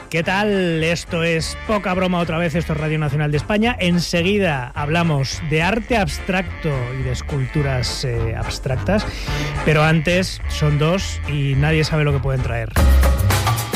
¿Qué tal? Esto es Poca Broma otra vez, esto es Radio Nacional de España. Enseguida hablamos de arte abstracto y de esculturas abstractas, pero antes son dos y nadie sabe lo que pueden traer.